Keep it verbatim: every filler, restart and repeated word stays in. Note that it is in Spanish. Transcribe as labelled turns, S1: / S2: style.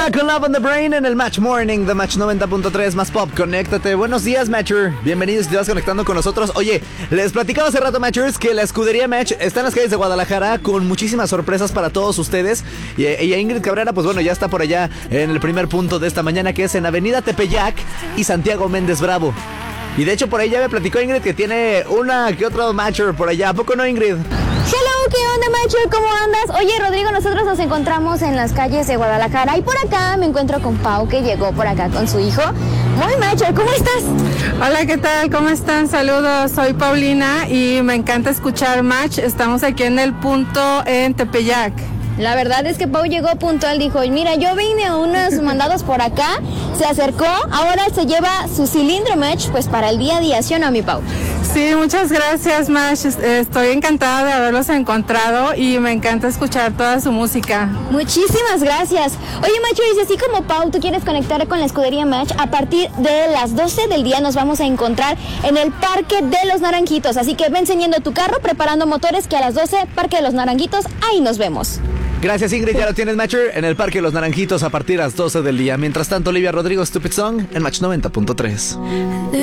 S1: Maluma con Love on the Brain en el Match Morning de Match noventa punto tres más pop. Conéctate. Buenos días, Matcher. Bienvenidos si te vas conectando con nosotros. Oye, les platicaba hace rato, Matchers, que la escudería Match está en las calles de Guadalajara con muchísimas sorpresas para todos ustedes. Y, y Ingrid Cabrera, pues bueno, ya está por allá en el primer punto de esta mañana, que es en Avenida Tepeyac y Santiago Méndez Bravo. Y de hecho por ahí ya me platicó Ingrid que tiene una que otro Matcher por allá. ¿A poco no, Ingrid?
S2: Hello, ¿qué onda, Matcher? ¿Cómo andas? Oye, Rodrigo, nosotros nos encontramos en las calles de Guadalajara y por acá me encuentro con Pau, que llegó por acá con su hijo. Muy Matcher, ¿cómo estás?
S3: Hola, ¿qué tal? ¿Cómo están? Saludos, soy Paulina y me encanta escuchar Match. Estamos aquí en el punto en Tepeyac.
S2: La verdad es que Pau llegó puntual, dijo, mira, yo vine a unos mandados por acá, se acercó, ahora se lleva su cilindro Match, pues para el día a día, ¿sí o no, mi Pau?
S3: Sí, muchas gracias, Match. Estoy encantada de haberlos encontrado y me encanta escuchar toda su música.
S2: Muchísimas gracias. Oye, Matcher, y así como Pau, tú quieres conectar con la escudería Match, a partir de las doce del día nos vamos a encontrar en el Parque de los Naranjitos, así que ven encendiendo tu carro, preparando motores, que a las doce, Parque de los Naranjitos, ahí nos vemos.
S1: Gracias, Ingrid, ya lo tienes, Matcher, en el Parque de los Naranjitos a partir de las doce del día. Mientras tanto, Olivia Rodrigo, Stupid Song, en Match noventa punto tres.